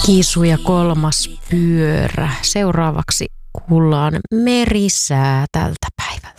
Kiisu ja kolmas pyörä. Seuraavaksi kuullaan merisää tältä päivältä.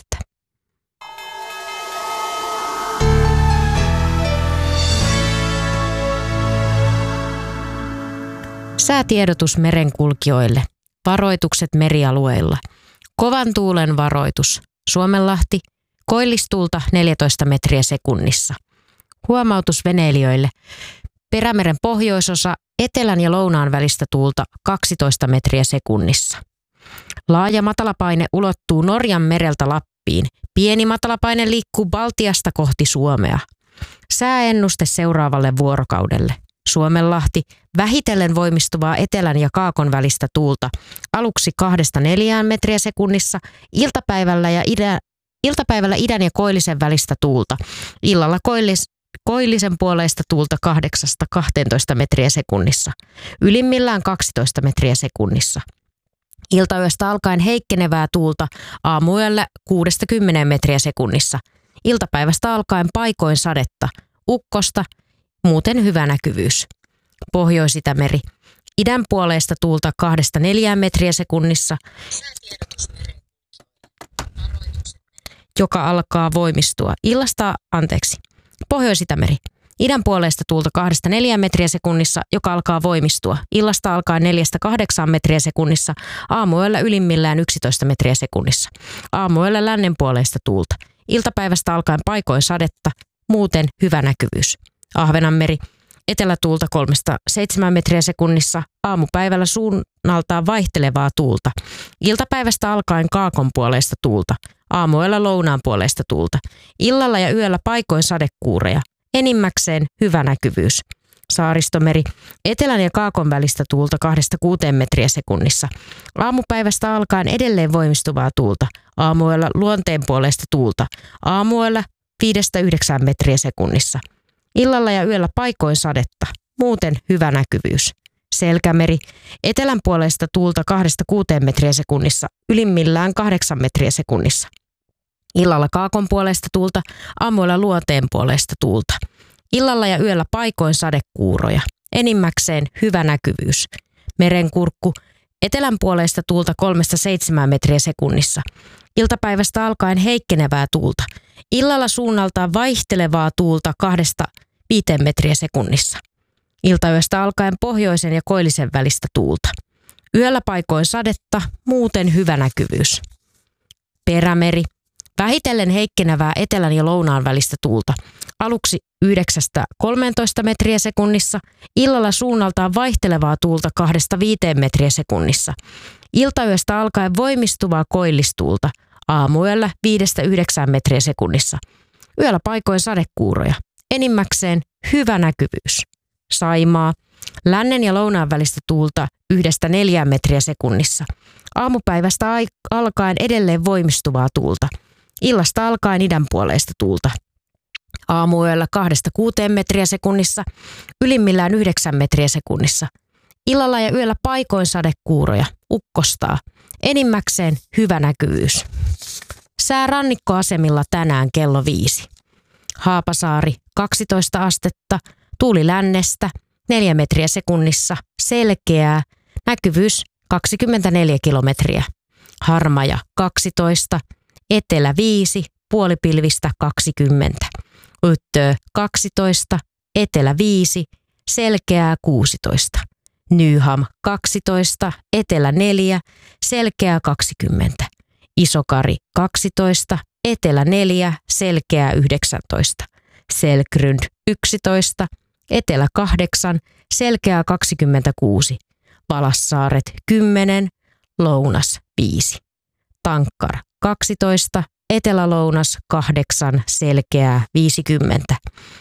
Säätiedotus merenkulkijoille. Varoitukset merialueilla. Kovan tuulen varoitus. Suomenlahti. Koillistuulta 14 metriä sekunnissa. Huomautus veneilijöille. Perämeren pohjoisosa etelän ja lounaan välistä tuulta 12 metriä sekunnissa. Laaja matalapaine ulottuu Norjan mereltä Lappiin. Pieni matalapaine liikkuu Baltiasta kohti Suomea. Sääennuste seuraavalle vuorokaudelle. Suomenlahti, vähitellen voimistuvaa etelän ja kaakon välistä tuulta, aluksi 2-4 metriä sekunnissa, iltapäivällä idän ja koillisen välistä tuulta, illalla koillisen puoleista tuulta 8-12 metriä sekunnissa, ylimmillään 12 metriä sekunnissa. Iltayöstä alkaen heikkenevää tuulta, aamuyöllä 6-10 metriä sekunnissa, iltapäivästä alkaen paikoin sadetta, ukkosta, muuten hyvä näkyvyys. Pohjois-Itämeri. Idän puoleista tuulta 2-4 metriä sekunnissa, joka alkaa voimistua. Pohjois-Itämeri. Idän puoleista tuulta 2-4 metriä sekunnissa, joka alkaa voimistua. Illasta alkaen 4-8 metriä sekunnissa, aamuyöllä ylimmillään 11 metriä sekunnissa. Aamuyöllä lännen puoleista tuulta. Iltapäivästä alkaen paikoin sadetta, muuten hyvä näkyvyys. Ahvenanmeri. Etelätuulta 3-7 metriä sekunnissa, aamupäivällä suunnaltaan vaihtelevaa tuulta. Iltapäivästä alkaen kaakon puoleista tuulta, aamuyöllä lounaan puoleista tuulta. Illalla ja yöllä paikoin sadekuureja, enimmäkseen hyvä näkyvyys. Saaristomeri. Etelän ja kaakon välistä tuulta 2-6 metriä sekunnissa. Aamupäivästä alkaen edelleen voimistuvaa tuulta, aamuyöllä luonteen puoleista tuulta, aamuyöllä 5-9 metriä sekunnissa. Illalla ja yöllä paikoin sadetta, muuten hyvä näkyvyys. Selkämeri. Etelän puolesta tuulta 2-6 metriä sekunnissa, ylimmillään 8 metriä sekunnissa. Illalla kaakon puolesta tuulta, aamuyöllä luonteen puolesta tuulta. Illalla ja yöllä paikoin sadekuuroja, enimmäkseen hyvä näkyvyys. Merenkurkku. Etelän puolesta tuulta 3-7 metriä sekunnissa. Iltapäivästä alkaen heikkenevää tuulta. Illalla suunnaltaan vaihtelevaa tuulta 2-5 metriä sekunnissa. Iltayöstä alkaen pohjoisen ja koillisen välistä tuulta. Yöllä paikoin sadetta, muuten hyvä näkyvyys. Perämeri. Vähitellen heikkenevää etelän ja lounaan välistä tuulta. Aluksi 9-13 metriä sekunnissa. Illalla suunnaltaan vaihtelevaa tuulta 2-5 metriä sekunnissa. Iltayöstä alkaen voimistuvaa koillistuulta. Aamuyöllä 5-9 metriä sekunnissa. Yöllä paikoin sadekuuroja. Enimmäkseen hyvä näkyvyys. Saimaa. Lännen ja lounaan välistä tuulta 1-4 metriä sekunnissa. Aamupäivästä alkaen edelleen voimistuvaa tuulta. Illasta alkaen idän puoleista tuulta. Aamuyöllä 2-6 metriä sekunnissa. Ylimmillään 9 metriä sekunnissa. Illalla ja yöllä paikoin sadekuuroja. Ukkostaa. Enimmäkseen hyvä näkyvyys. Sää rannikkoasemilla tänään kello 5. Haapasaari 12 astetta, tuuli lännestä 4 metriä sekunnissa, selkeää, näkyvyys 24 kilometriä. Harmaja 12, etelä 5, puolipilvistä 20. Yttöö 12, etelä 5, selkeää 16. Nyham 12, etelä 4, selkeää 20. Isokari 12, etelä 4, selkeää 19. Selkrund 11, etelä 8, selkeää 26. Valassaaret 10, lounas 5. Tankkar 12, etelä-lounas 8, selkeää 50.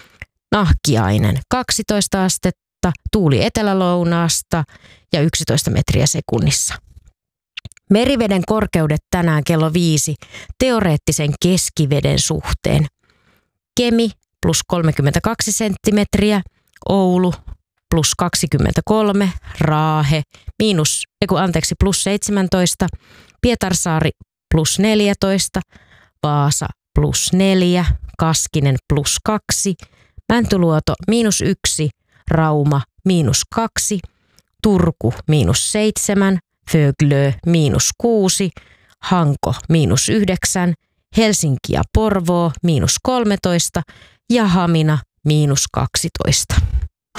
Nahkiainen 12 astetta, tuuli etelä-lounaasta ja 11 metriä sekunnissa. Meriveden korkeudet tänään kello 5 teoreettisen keskiveden suhteen. Kemi plus 32 senttimetriä, Oulu plus 23, Raahe plus 17, Pietarsaari plus 14, Vaasa plus 4, Kaskinen plus 2, Mäntyluoto -1, Rauma -2, Turku -7, Föglö -6, Hanko -9, Helsinki ja Porvoo -13 ja Hamina -12.